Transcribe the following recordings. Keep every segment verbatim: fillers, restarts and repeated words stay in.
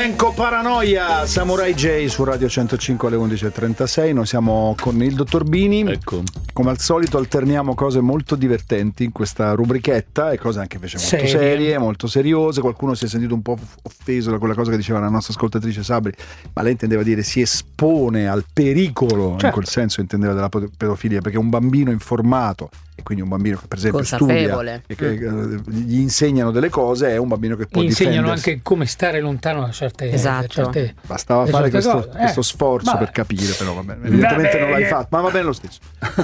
Elenco Paranoia, Samurai J su Radio centocinque alle undici e trentasei. Noi siamo con il dottor Bini. Ecco. Come al solito alterniamo cose molto divertenti in questa rubrichetta e cose anche invece molto Serie. serie, molto seriose. Qualcuno si è sentito un po' offeso da quella cosa che diceva la nostra ascoltatrice Sabri, ma lei intendeva dire si espone al pericolo, certo. In quel senso intendeva della pedofilia, perché un bambino informato, e quindi un bambino che per esempio consapevole, studia e che mm. gli insegnano delle cose, è un bambino che può Gli insegnano difendersi. anche come stare lontano da certe, Esatto. da certe Bastava le fare certe questo, cose. questo Eh, sforzo vabbè. per capire, però va bene. Evidentemente Vabbè. non l'hai fatto, ma va bene lo stesso.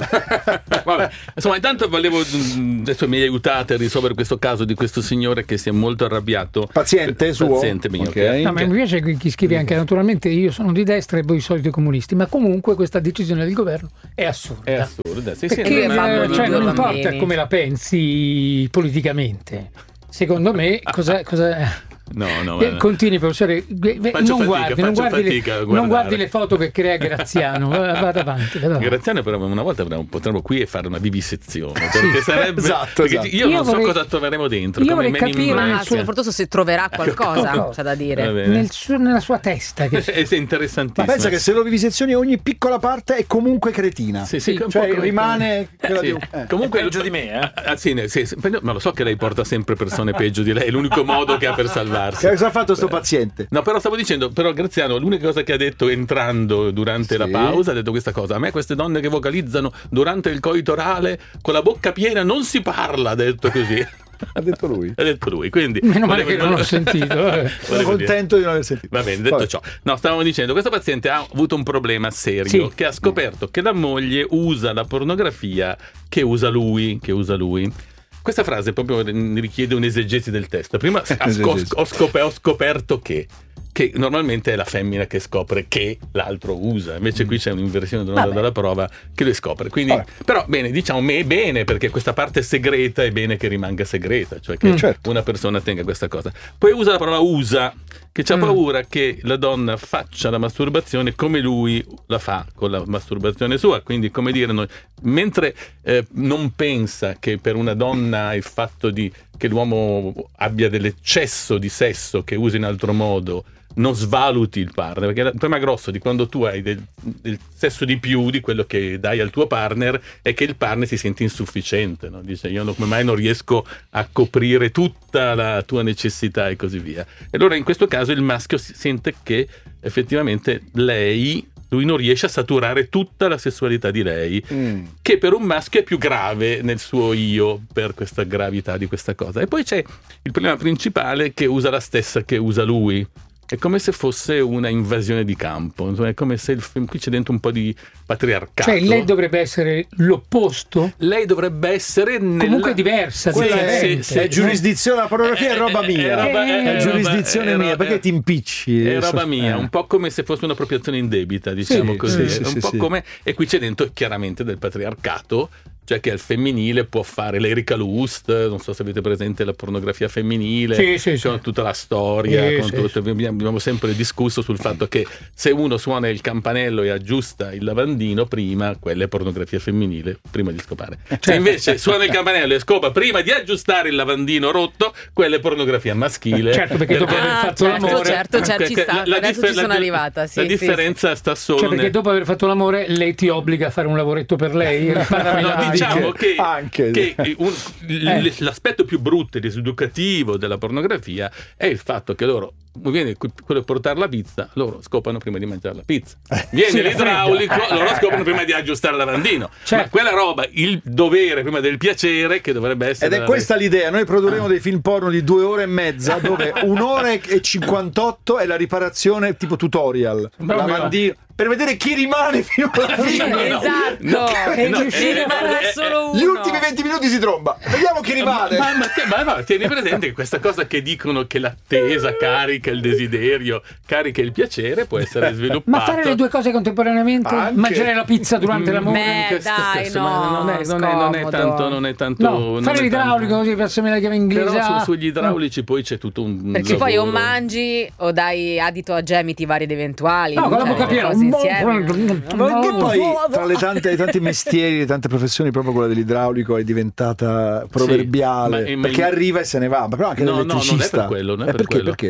Vabbè, insomma, intanto volevo adesso mi aiutate a risolvere questo caso di questo signore che si è molto arrabbiato. Paziente suo? Paziente mio. Ok. che- No, ma mi piace chi scrive anche, naturalmente io sono di destra e voi i soliti comunisti, ma comunque questa decisione del governo è assurda. È assurdo. Sì, sì, Perché lui è mamma eh, di cioè, due non importa bambini. come la pensi politicamente, secondo me cosa, cosa No, no, eh, ma- continui professore, eh, Faccio non fatica, guardi, non faccio guardi, le, fatica a non guardare. guardi le foto che crea Graziano, va- vada avanti, vada avanti. Graziano però una volta avremo, potremo qui e fare una vivisezione perché sarebbe esatto, perché esatto. io, Io non vorrei- so cosa troveremo dentro io come vorrei Men in capire- Black. Ma soprattutto se troverà qualcosa, Ecco. c'è da Va dire. bene. Nel suo- nella sua testa che È interessantissimo. Ma pensa che se lo vivisezioni ogni piccola parte è comunque cretina. Sì, sì, un Cioè po' come- rimane quella Sì. di un- eh. Comunque Peggio di me, eh? Ah, sì, ne- sì, sì, ma lo so che lei porta sempre persone peggio di lei, è l'unico modo che ha per salvarsi. Che cosa ha fatto sto paziente? No, però stavo dicendo, però Graziano, l'unica cosa che ha detto entrando durante Sì. la pausa, ha detto questa cosa: a me queste donne che vocalizzano durante il coito orale con la bocca piena non si parla, ha detto così. Ha detto lui. Ha detto lui, quindi meno male volevo- che non l'ho sentito. eh. Sono volevo dire- contento di non aver sentito. Va bene, detto Vabbè. ciò, no, stavamo dicendo, questo paziente ha avuto un problema serio, Sì. che ha scoperto che la moglie usa la pornografia che usa lui, che usa lui. Questa frase proprio richiede un'esegesi del testo. Prima ha sco- Esegesi. ho, scop- ho scoperto che che normalmente è la femmina che scopre che l'altro usa, invece qui c'è un'inversione dell'onda Vabbè. della prova che lui scopre. Quindi, Vabbè. però bene, diciamo me è bene, perché questa parte segreta è bene che rimanga segreta, cioè che Mm. Certo. una persona tenga questa cosa. Poi usa la parola usa, che c'ha Mm. paura che la donna faccia la masturbazione come lui la fa con la masturbazione sua. Quindi, come dire, noi- mentre eh, non pensa che per una donna il fatto di che l'uomo abbia dell'eccesso di sesso che usa in altro modo non svaluti il partner, perché il problema grosso di quando tu hai del, del sesso di più di quello che dai al tuo partner è che il partner si sente insufficiente, no? Dice io non, come mai non riesco a coprire tutta la tua necessità e così via. E allora in questo caso il maschio si sente che effettivamente lei lui non riesce a saturare tutta la sessualità di lei, Mm. che per un maschio è più grave nel suo io per questa gravità di questa cosa. E poi c'è il problema principale che usa la stessa che usa lui. È come se fosse una invasione di campo, insomma, è come se il film, qui c'è dentro un po' di patriarcato. Cioè lei dovrebbe essere l'opposto, Lei dovrebbe essere nella... comunque diversa, Quella è, differente. sì, è giurisdizione, la pornografia è roba È- è- mia. è roba- è- È è giurisdizione roba- è mia, roba- perché ti impicci? È roba So- mia, eh. un po' come se fosse un'appropriazione indebita, diciamo Sì, così. sì, È sì, un po' sì. come, e qui c'è dentro chiaramente del patriarcato, cioè che al femminile può fare l'Erika Lust, non so se avete presente la pornografia femminile, Sì, sì, sì. con tutta la storia, Sì, con sì, tutto- abbiamo abbiamo sempre discusso sul fatto che se uno suona il campanello e aggiusta il lavandino prima, quella è pornografia femminile, prima di scopare. Se invece suona il campanello e scopa prima di aggiustare il lavandino rotto, quella è pornografia maschile. Certo, perché dopo aver Ah, fatto certo, l'amore, certo, certo, ci Perché sta, adesso ci differ- sono la- arrivata, sì, la sì, differenza sta solo cioè perché nel- dopo aver fatto l'amore lei ti obbliga a fare un lavoretto per lei. Riparami No, la magica. diciamo che, Anche. che un- l- Eh. l'aspetto più brutto e diseducativo della pornografia è il fatto che loro viene quello di portare la pizza, loro scopano prima di mangiare la pizza. Viene Sì, la l'idraulico, fredda. loro scopano prima di aggiustare il lavandino. Certo. Ma quella roba, il dovere prima del piacere, che dovrebbe essere Ed è la- questa l'idea, noi produrremo dei film porno di due ore e mezza dove un'ora e cinquantotto è la riparazione tipo tutorial, Proprio. lavandino, per vedere chi rimane fino alla fine. no, Esatto, no, e no, ne eh, rimarrà eh, solo uno. Gli ultimi venti minuti si tromba, vediamo chi rimane. Ma, ma, te- ma- ma tieni presente che questa cosa che dicono che l'attesa carica il desiderio, carica il piacere, può essere sviluppato. Ma fare le due cose contemporaneamente, Anche. mangiare la pizza durante l'amore, Beh, Questo dai, stesso, no, ma non è, non è- non è scomodo. tanto, non è tanto, no, non fare è l'idraulico tanto- così passami la chiave inglese. Però su- ah. sugli idraulici poi c'è tutto un Perché poi o lavoro. mangi o dai adito a gemiti vari ed eventuali. No, con la cioè, bocca piena. cose insieme. Ma che poi tra le tante, i tanti mestieri, le tante professioni, proprio quella dell'idraulico è diventata proverbiale, ma- ma- perché arriva e se ne va, ma però anche No, no, non è l'elettricista. per quello, non è Eh, per perché, quello. perché? Ma perché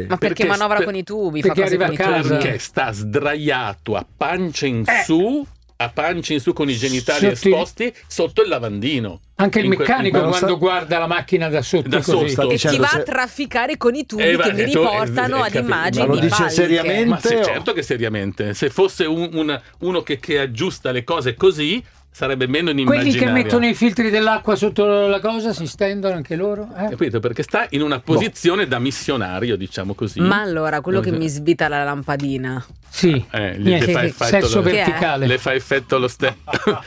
Perché manovra sta- con i tubi, perché fa cose arriva con i a casa. tubi. Perché sta sdraiato a pancia in Eh. su, a pancia in su con i genitali Sotto i- esposti sotto il lavandino. Anche il In que- meccanico in Ma lo quando sta- guarda la macchina da sotto Da così. sotto. E dicendo ti va se- a trafficare con i tubi Eh, che beh, mi tu- riportano eh, ad capito. immagini Ma lo di dice falche. seriamente? Ma sì, o- certo che seriamente. Se fosse un- un- uno che, che aggiusta le cose così, sarebbe meno Quelli inimmaginario. che mettono i filtri dell'acqua sotto la cosa si stendono anche loro? Eh? Capito? Perché sta in una posizione da missionario, diciamo così. Ma allora, quello che Cos'è? mi svita la lampadina. Sì, Eh, gli- niente, le fa che- effetto sesso lo- verticale. Le fa effetto lo stesso.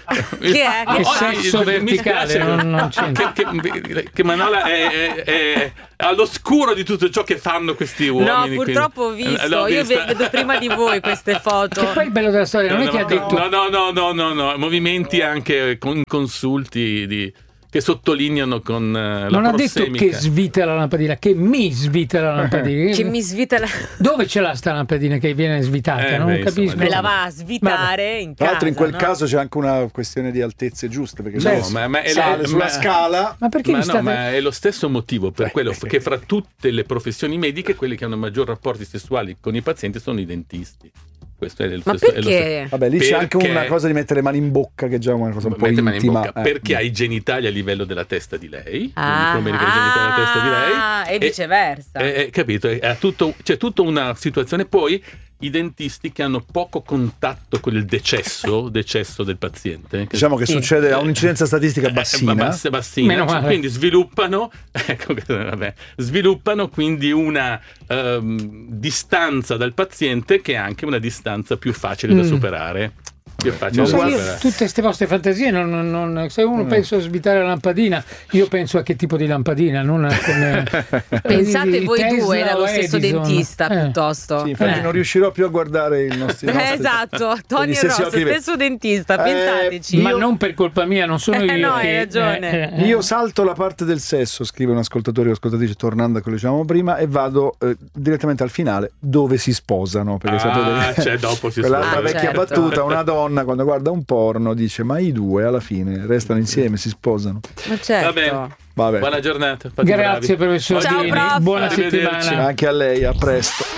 Che è? No, Che oh, sesso mi verticale, spiace non- non c'entra. che, che, che Manola è, è- è all'oscuro di tutto ciò che fanno questi uomini. No, quindi- purtroppo ho visto, Eh, l'ho io vista. vedo prima di voi queste foto. Che poi il bello della storia non è che ha detto No, no, no, no, no, no, movimenti anche con consulti di, che sottolineano con eh, la non ha detto prossemica. che svita la lampadina, che mi svita la lampadina. Che mi svita la... Dove ce l'ha sta lampadina che viene svitata? Eh, non beh, capisco. insomma, Me la va a svitare in Tra casa. l'altro in quel no? caso c'è anche una questione di altezze giuste, perché No, se ma- ma è sale la- sulla ma- scala. Ma perché Ma mi no, state... ma è lo stesso motivo per quello f- che fra tutte le professioni mediche quelli che hanno maggior rapporti sessuali con i pazienti sono i dentisti. Questo è il Ma stesso- è lo stesso- perché? Vabbè, lì c'è anche Perché- una cosa di mettere le mani in bocca, che è già una cosa un po' Mette mani in intima. bocca, eh. perché ha i genitali a livello della testa di lei, Ah, quindi come i genitali alla testa di lei, ah, e viceversa. eh, eh, capito? Eh, ha tutto- c'è tutta una situazione. Poi i dentisti che hanno poco contatto con il decesso, decesso del paziente, che- Diciamo che Sì. succede a un'incidenza statistica eh, bassina. bass- bassina, Meno cioè, male. quindi sviluppano, ecco, vabbè, sviluppano quindi una ehm, distanza dal paziente che è anche una distanza più facile da Mm. superare. Più facile Non da Sai, io, superare. tutte queste vostre fantasie, non- non- non- se uno Mm. pensa a svitare la lampadina, io penso a che tipo di lampadina, non a come... Pensate di voi Tesla due dallo o stesso Edison. dentista Eh. piuttosto. Sì, infatti Eh. non riuscirò più a guardare i nostri, i Eh, nostri esatto, con Tony gli stessi Ross, occhi. stesso dentista, Eh, pensateci. Ma Io- non per colpa mia, non sono Eh, io no, hai che- ragione. eh, eh, Io salto la parte del sesso, scrive un ascoltatore o ascoltatrice, tornando a quello che dicevamo prima, e vado eh, direttamente al finale, dove si sposano. Perché Ah, sapete cioè, dopo si quell'altra sposano. vecchia Ah, certo. battuta, una donna quando guarda un porno dice: ma i due alla fine restano insieme, si sposano. Ma certo. Va bene. Vabbè, Buona giornata. fate Grazie bravi. professor Ciao, Dini, prof. buona Arrivederci. settimana. anche a lei, a presto.